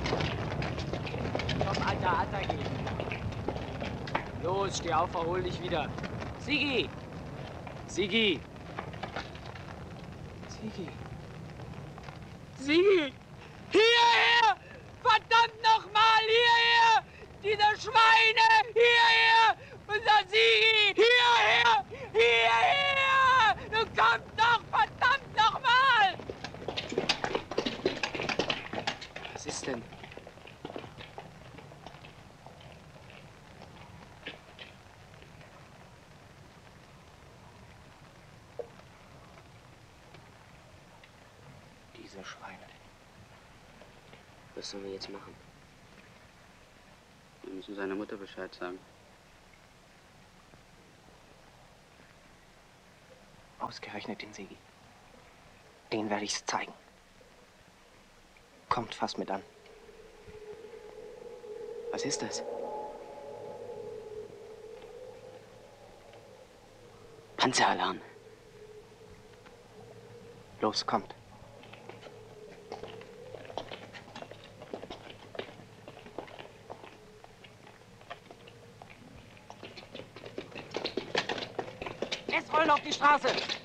Komm, Alter, attackier. Los, steh auf, erhol dich wieder. Sigi! Sigi! Sigi! Sigi! Hierher! Verdammt nochmal, hierher! Diese Schweine! Hierher! Unser Sigi! Hierher! Hierher! Du kommst doch, verdammt nochmal! Was ist denn? Diese Schweine. Was sollen wir jetzt machen? Wir müssen seiner Mutter Bescheid sagen. Ausgerechnet den Sigi. Den werde ich's zeigen. Kommt fast mit an. Was ist das? Panzeralarm. Los, kommt. Es rollen auf die Straße!